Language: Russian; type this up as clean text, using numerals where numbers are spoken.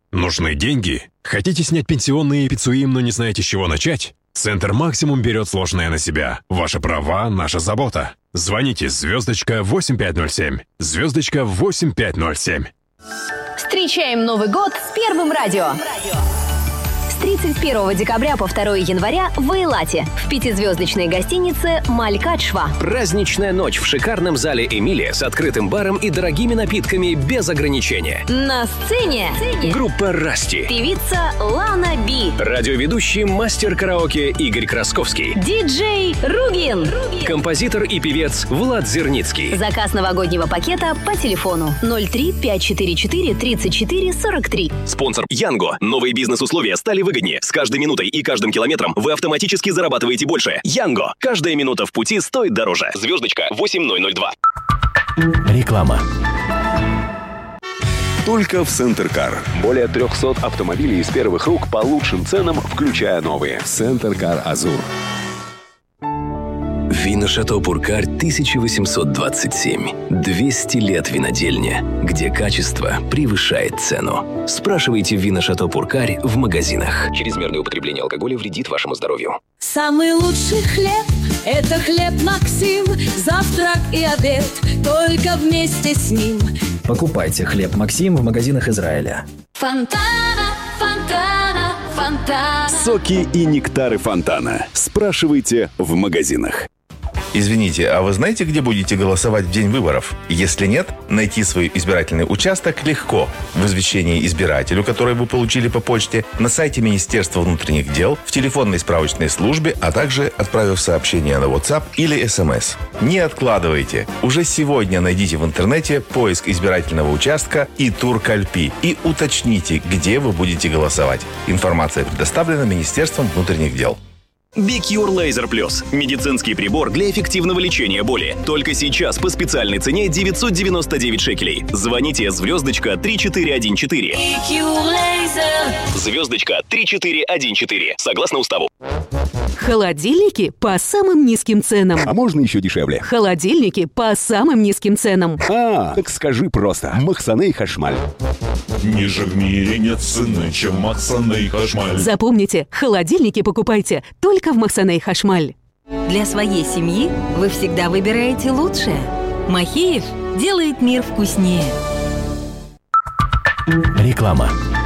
Нужны деньги? Хотите снять пенсионные и ПИЦУИМ, но не знаете, с чего начать? Центр «Максимум» берет сложное на себя. Ваши права – наша забота. Звоните *8507. *8507. Встречаем Новый год с Первым радио. С 31 декабря по 2 января в Эйлате в 5-звездочной гостинице «Малькадшва». Праздничная ночь в шикарном зале «Эмилия» с открытым баром и дорогими напитками без ограничения. На сцене группа «Расти», певица Лана Би, радиоведущий мастер караоке Игорь Красковский, диджей Ругин, композитор и певец Влад Зерницкий. Заказ новогоднего пакета по телефону 03 544 34 43. Спонсор Янго. Новые бизнес-условия стали выгоднее. С каждой минутой и каждым километром вы автоматически зарабатываете больше. Янго. Каждая минута в пути стоит дороже. Звездочка 8002. Реклама. Только в Центр-Кар. Более 300 автомобилей из первых рук по лучшим ценам, включая новые. Центр-Кар Азур. Вина Шато Пуркарь 1827. 200 лет винодельня, где качество превышает цену. Спрашивайте Вина Шато Пуркарь в магазинах. Чрезмерное употребление алкоголя вредит вашему здоровью. Самый лучший хлеб – это хлеб Максим. Завтрак и обед только вместе с ним. Покупайте хлеб Максим в магазинах Израиля. Фонтана, фонтана, фонтана. Соки и нектары Фонтана. Спрашивайте в магазинах. Извините, а вы знаете, где будете голосовать в день выборов? Если нет, найти свой избирательный участок легко. В извещении избирателю, которое вы получили по почте, на сайте Министерства внутренних дел, в телефонной справочной службе, а также отправив сообщение на WhatsApp или SMS. Не откладывайте. Уже сегодня найдите в интернете поиск избирательного участка и Туркальпи и уточните, где вы будете голосовать. Информация предоставлена Министерством внутренних дел. Бикюр Лазер Плюс. Медицинский прибор для эффективного лечения боли. Только сейчас по специальной цене 999 шекелей. Звоните звездочка 3414. Звездочка 3414. Согласно уставу. Холодильники по самым низким ценам. А можно еще дешевле? Холодильники по самым низким ценам. Так скажи просто. Махсаней Хашмаль. Ниже в мире нет цены, чем Махсаней Хашмаль. Запомните, холодильники покупайте только в Махсаней Хашмаль. Для своей семьи вы всегда выбираете лучшее. Махеев делает мир вкуснее. Реклама.